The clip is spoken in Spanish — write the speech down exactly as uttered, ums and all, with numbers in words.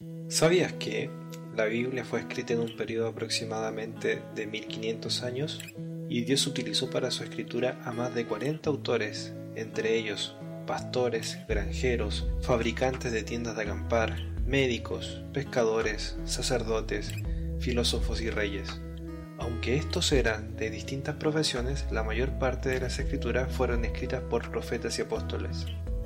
¿Sabías que la Biblia fue escrita en un periodo aproximadamente de mil quinientos años? Y Dios utilizó para su escritura a más de cuarenta autores, entre ellos pastores, granjeros, fabricantes de tiendas de acampar, médicos, pescadores, sacerdotes, filósofos y reyes. Aunque estos eran de distintas profesiones, la mayor parte de las escrituras fueron escritas por profetas y apóstoles.